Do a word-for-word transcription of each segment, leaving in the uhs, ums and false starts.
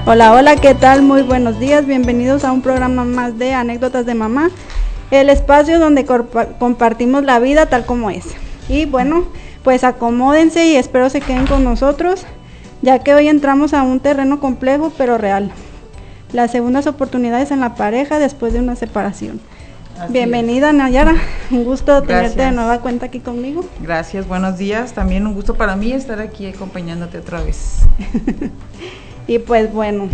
Hola, hola, ¿qué tal? Muy buenos días, bienvenidos a un programa más de Anécdotas de Mamá, el espacio donde compartimos la vida tal como es. Y bueno, pues acomódense y espero se queden con nosotros, ya que hoy entramos a un terreno complejo pero real. Las segundas oportunidades en la pareja después de una separación. Así Bienvenida es. Nayara, un gusto Gracias. tenerte de nueva cuenta aquí conmigo. Gracias, buenos días, también un gusto para mí estar aquí acompañándote otra vez. Y pues bueno,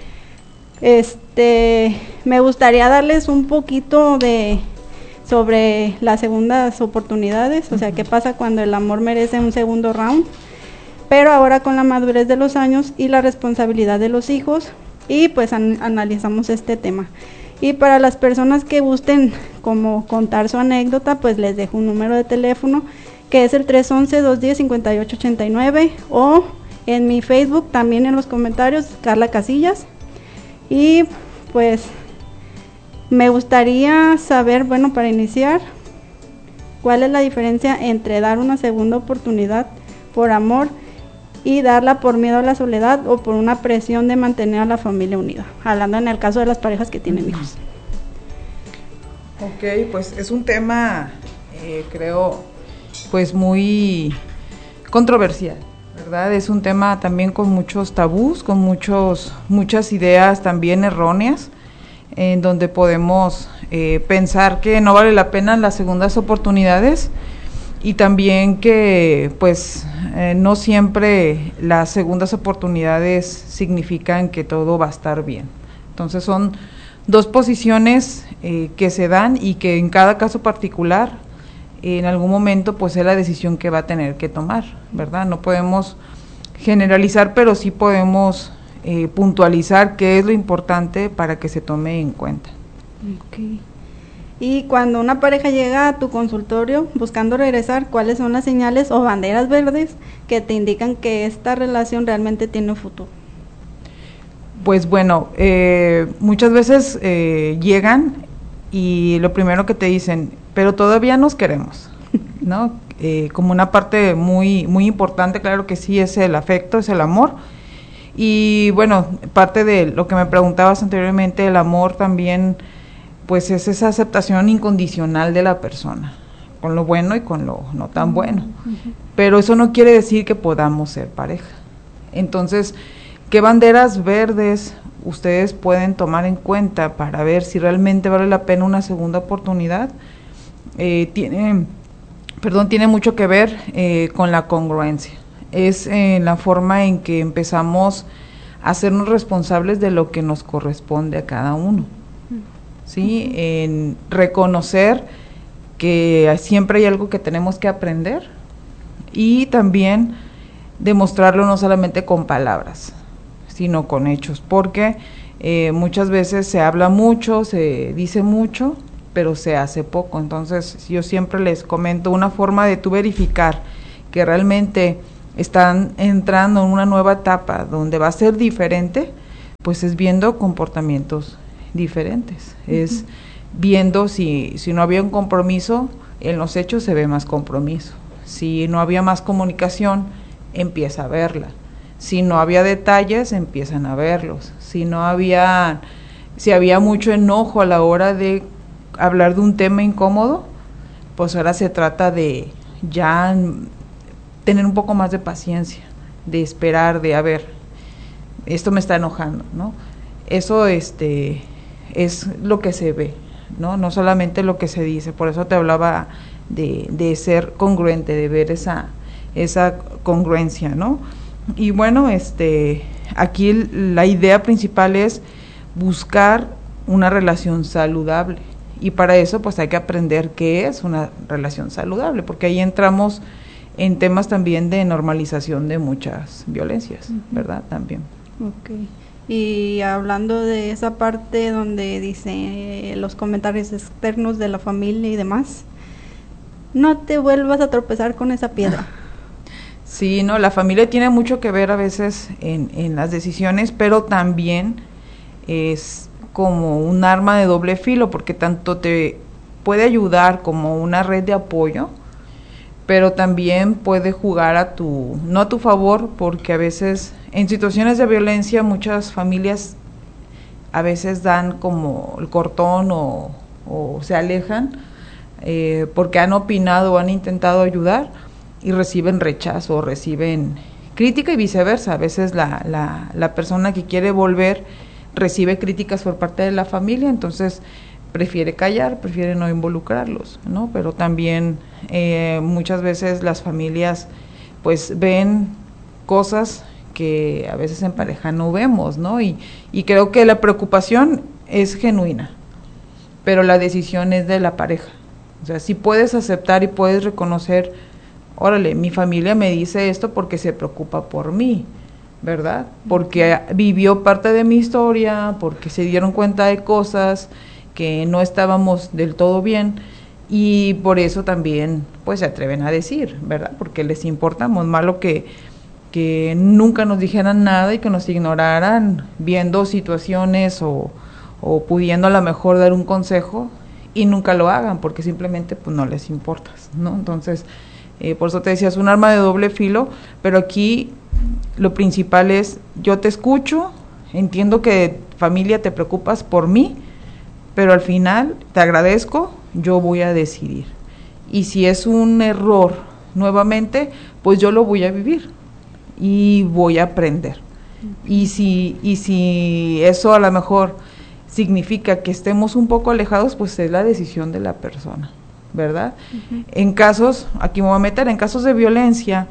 este, me gustaría darles un poquito de sobre las segundas oportunidades, o sea, uh-huh. qué pasa cuando el amor merece un segundo round, pero ahora con la madurez de los años y la responsabilidad de los hijos, y pues an- analizamos este tema. Y para las personas que gusten como contar su anécdota, pues les dejo un número de teléfono que es el tres once, dos diez, cincuenta y ocho ochenta y nueve, o en mi Facebook también en los comentarios, Carla Casillas. Y pues me gustaría saber, bueno, para iniciar, ¿cuál es la diferencia entre dar una segunda oportunidad por amor y darla por miedo a la soledad o por una presión de mantener a la familia unida? Hablando en el caso de las parejas que tienen hijos. Ok, pues es un tema, eh, creo, pues muy controversial, ¿verdad? Es un tema también con muchos tabús, con muchos, muchas ideas también erróneas, en donde podemos eh, pensar que no vale la pena las segundas oportunidades y también que pues eh, no siempre las segundas oportunidades significan que todo va a estar bien. Entonces son dos posiciones eh, que se dan y que en cada caso particular en algún momento pues es la decisión que va a tener que tomar, ¿verdad? No podemos generalizar, pero sí podemos eh, puntualizar qué es lo importante para que se tome en cuenta. Okay. Y cuando una pareja llega a tu consultorio buscando regresar, ¿cuáles son las señales o banderas verdes que te indican que esta relación realmente tiene un futuro? Pues bueno, eh, muchas veces eh, llegan y lo primero que te dicen, pero todavía nos queremos, ¿no? Eh, como una parte muy, muy importante, claro que sí, es el afecto, es el amor. Y bueno, parte de lo que me preguntabas anteriormente, el amor también, pues es esa aceptación incondicional de la persona, con lo bueno y con lo no tan bueno. Uh-huh. Pero eso no quiere decir que podamos ser pareja. Entonces, ¿qué banderas verdes ustedes pueden tomar en cuenta para ver si realmente vale la pena una segunda oportunidad? Eh, tiene, perdón, tiene mucho que ver eh, con la congruencia. Es eh, la forma en que empezamos a hacernos responsables de lo que nos corresponde a cada uno. ¿Sí? En reconocer que siempre hay algo que tenemos que aprender y también demostrarlo no solamente con palabras, sino con hechos, porque eh, muchas veces se habla mucho, se dice mucho, pero se hace poco. Entonces yo siempre les comento una forma de tú verificar que realmente están entrando en una nueva etapa donde va a ser diferente, pues es viendo comportamientos diferentes, uh-huh. es viendo si, si no había un compromiso, en los hechos se ve más compromiso, si no había más comunicación, empieza a verla, si no había detalles, empiezan a verlos, si no había, si había mucho enojo a la hora de hablar de un tema incómodo, pues ahora se trata de ya tener un poco más de paciencia, de esperar, de a ver, esto me está enojando, ¿no? Eso este es lo que se ve, ¿no? No solamente lo que se dice, por eso te hablaba de, de ser congruente, de ver esa, esa congruencia, ¿no? Y bueno, este, aquí la idea principal es buscar una relación saludable, y para eso pues hay que aprender qué es una relación saludable, porque ahí entramos en temas también de normalización de muchas violencias, uh-huh. ¿verdad? También. Okay. Y hablando de esa parte donde dice eh, los comentarios externos de la familia y demás, no te vuelvas a tropezar con esa piedra. Sí, no, la familia tiene mucho que ver a veces en, en las decisiones, pero también es como un arma de doble filo, porque tanto te puede ayudar como una red de apoyo, pero también puede jugar a tu, no a tu favor, porque a veces en situaciones de violencia muchas familias a veces dan como el cortón o, o se alejan eh, porque han opinado o han intentado ayudar y reciben rechazo, reciben crítica y viceversa. A veces la, la, la persona que quiere volver recibe críticas por parte de la familia, entonces prefiere callar, prefiere no involucrarlos, ¿no? Pero también eh, muchas veces las familias pues ven cosas que a veces en pareja no vemos, ¿no? Y, y creo que la preocupación es genuina, pero la decisión es de la pareja. O sea, si puedes aceptar y puedes reconocer, órale, mi familia me dice esto porque se preocupa por mí, ¿verdad? Porque vivió parte de mi historia, porque se dieron cuenta de cosas que no estábamos del todo bien y por eso también pues se atreven a decir, ¿verdad? Porque les importamos, malo que, que nunca nos dijeran nada y que nos ignoraran viendo situaciones o, o pudiendo a lo mejor dar un consejo y nunca lo hagan porque simplemente pues no les importas, ¿no? Entonces, eh, por eso te decía, es un arma de doble filo, pero aquí lo principal es, yo te escucho, entiendo que familia te preocupas por mí, pero al final te agradezco, yo voy a decidir. Y si es un error nuevamente, pues yo lo voy a vivir y voy a aprender. Y si, y si eso a lo mejor significa que estemos un poco alejados, pues es la decisión de la persona, ¿verdad? Uh-huh. En casos, aquí me voy a meter, en casos de violencia,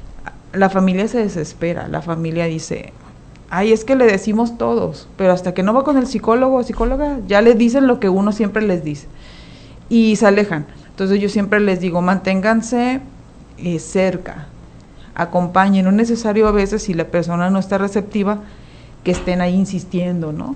la familia se desespera, la familia dice, ay, es que le decimos todos, pero hasta que no va con el psicólogo o psicóloga, ya le dicen lo que uno siempre les dice, y se alejan. Entonces yo siempre les digo, manténganse eh, cerca, acompañen, no es necesario a veces, si la persona no está receptiva, que estén ahí insistiendo, ¿no?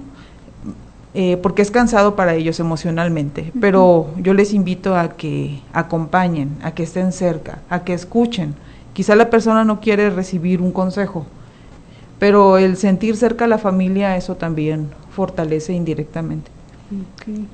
Eh, porque es cansado para ellos emocionalmente, pero yo les invito a que acompañen, a que estén cerca, a que escuchen. Quizá la persona no quiere recibir un consejo, pero el sentir cerca a la familia, eso también fortalece indirectamente. Okay.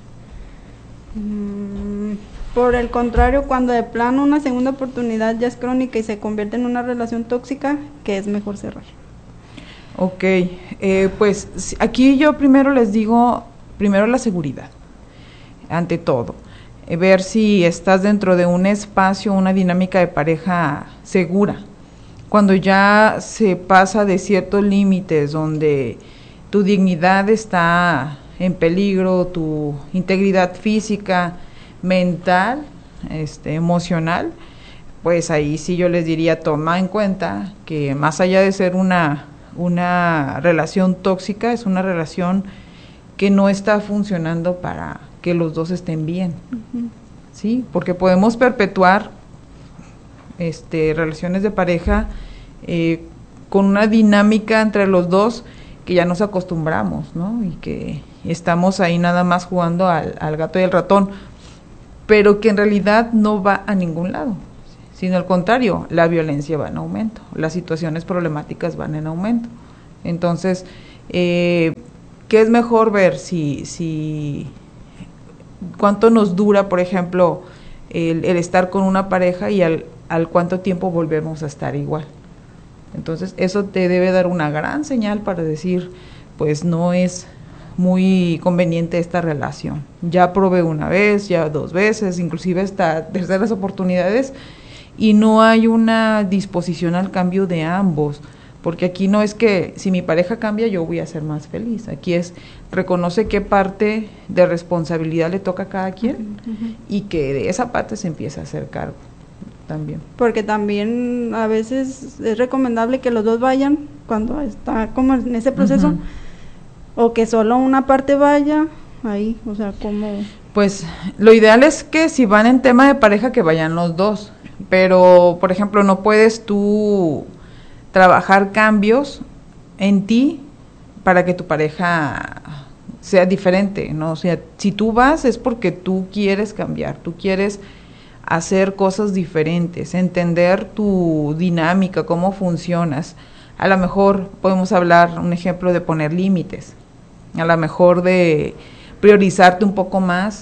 Mm, por el contrario, cuando de plano una segunda oportunidad ya es crónica y se convierte en una relación tóxica, ¿qué es mejor cerrar? Ok, eh, pues aquí yo primero les digo, primero la seguridad, ante todo, eh, ver si estás dentro de un espacio, una dinámica de pareja segura. Cuando ya se pasa de ciertos límites donde tu dignidad está en peligro, tu integridad física, mental, este, emocional, pues ahí sí yo les diría, toma en cuenta que más allá de ser una una relación tóxica, es una relación que no está funcionando para que los dos estén bien, uh-huh. ¿Sí? Porque podemos perpetuar este, relaciones de pareja eh, con una dinámica entre los dos que ya nos acostumbramos, ¿no? Y que estamos ahí nada más jugando al, al gato y al ratón, pero que en realidad no va a ningún lado, sino al contrario, la violencia va en aumento, las situaciones problemáticas van en aumento. Entonces, eh, ¿qué es mejor ver? Si, si, ¿cuánto nos dura, por ejemplo, el, el estar con una pareja y al, al cuánto tiempo volvemos a estar igual? Entonces, eso te debe dar una gran señal para decir, pues no es muy conveniente esta relación. Ya probé una vez, ya dos veces, inclusive hasta terceras oportunidades, y no hay una disposición al cambio de ambos, porque aquí no es que si mi pareja cambia yo voy a ser más feliz, aquí es reconoce qué parte de responsabilidad le toca a cada quien uh-huh. y que de esa parte se empieza a hacer cargo también. Porque también a veces es recomendable que los dos vayan cuando está como en ese proceso, uh-huh. o que solo una parte vaya ahí, o sea, como... Pues lo ideal es que si van en tema de pareja que vayan los dos, pero por ejemplo no puedes tú trabajar cambios en ti para que tu pareja sea diferente, ¿no? O sea, si tú vas es porque tú quieres cambiar, tú quieres hacer cosas diferentes, entender tu dinámica, cómo funcionas. A lo mejor podemos hablar, un ejemplo, de poner límites, a lo mejor de priorizarte un poco más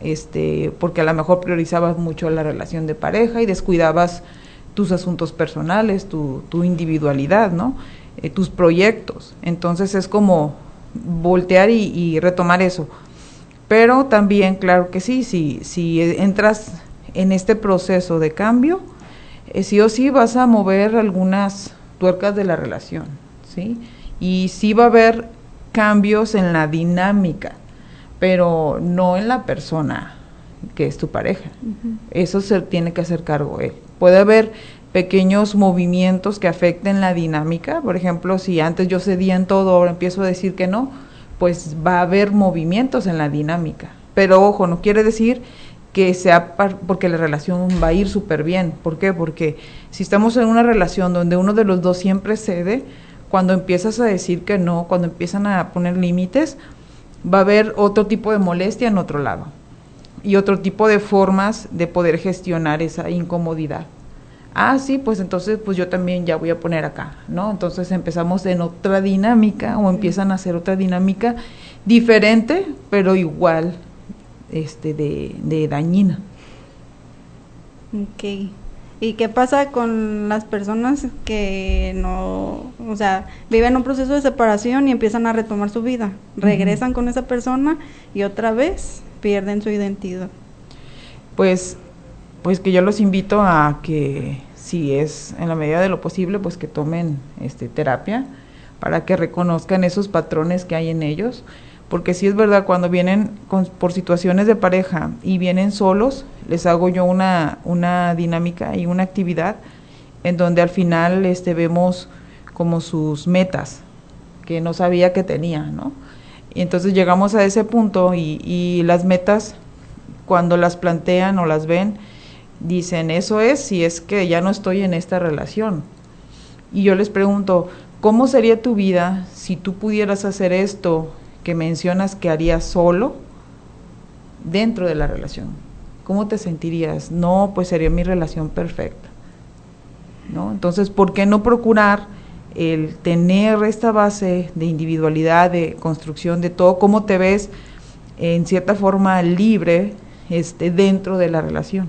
este, porque a lo mejor priorizabas mucho la relación de pareja y descuidabas tus asuntos personales, tu, tu individualidad, ¿no? Eh, tus proyectos. Entonces es como voltear y, y retomar eso. Pero también, claro que sí, si, si entras en este proceso de cambio, eh, sí o sí vas a mover algunas tuercas de la relación, ¿sí? Y sí va a haber cambios en la dinámica, pero no en la persona que es tu pareja. Uh-huh. Eso se tiene que hacer cargo él. Puede haber pequeños movimientos que afecten la dinámica. Por ejemplo, si antes yo cedía en todo, ahora empiezo a decir que no, pues va a haber movimientos en la dinámica. Pero ojo, no quiere decir que sea par- porque la relación va a ir súper bien. ¿Por qué? Porque si estamos en una relación donde uno de los dos siempre cede, cuando empiezas a decir que no, cuando empiezan a poner límites, va a haber otro tipo de molestia en otro lado y otro tipo de formas de poder gestionar esa incomodidad. Ah, sí, pues entonces pues yo también ya voy a poner acá, ¿no? Entonces empezamos en otra dinámica o empiezan a hacer otra dinámica diferente, pero igual este de, de dañina. Ok. ¿Y qué pasa con las personas que no, o sea, viven un proceso de separación y empiezan a retomar su vida? Regresan uh-huh. con esa persona y otra vez pierden su identidad. Pues, pues que yo los invito a que, si es en la medida de lo posible, pues que tomen este terapia para que reconozcan esos patrones que hay en ellos. Porque sí es verdad, cuando vienen con, por situaciones de pareja y vienen solos, les hago yo una, una dinámica y una actividad en donde al final este, vemos como sus metas, que no sabía que tenía, ¿no? Y entonces llegamos a ese punto y, y las metas, cuando las plantean o las ven, dicen, eso es si es que ya no estoy en esta relación. Y yo les pregunto, ¿cómo sería tu vida si tú pudieras hacer esto que mencionas que harías solo dentro de la relación? ¿Cómo te sentirías? No, pues sería mi relación perfecta, ¿no? Entonces, ¿por qué no procurar el tener esta base de individualidad, de construcción de todo, cómo te ves en cierta forma libre este, dentro de la relación?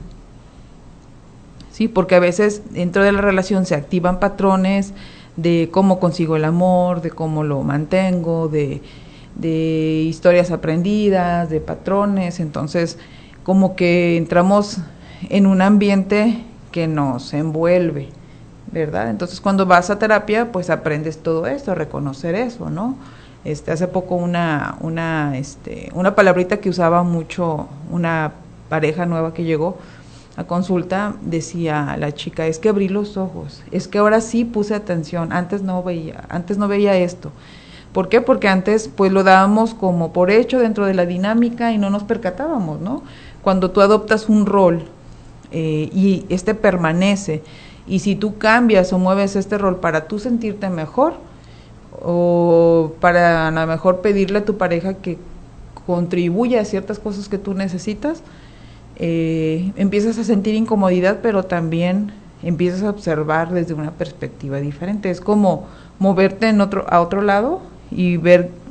Sí, porque a veces dentro de la relación se activan patrones de cómo consigo el amor, de cómo lo mantengo, de de historias aprendidas, de patrones, entonces como que entramos en un ambiente que nos envuelve, ¿verdad? Entonces cuando vas a terapia, pues aprendes todo esto, a reconocer eso, ¿no? Este, hace poco una, una, este, una palabrita que usaba mucho una pareja nueva que llegó a consulta, decía la chica, es que abrí los ojos, es que ahora sí puse atención, antes no veía, antes no veía esto. ¿Por qué? Porque antes pues lo dábamos como por hecho dentro de la dinámica y no nos percatábamos, ¿no? Cuando tú adoptas un rol eh, y este permanece, y si tú cambias o mueves este rol para tú sentirte mejor o para a lo mejor pedirle a tu pareja que contribuya a ciertas cosas que tú necesitas, eh, empiezas a sentir incomodidad, pero también empiezas a observar desde una perspectiva diferente. Es como moverte en otro, a otro lado y ver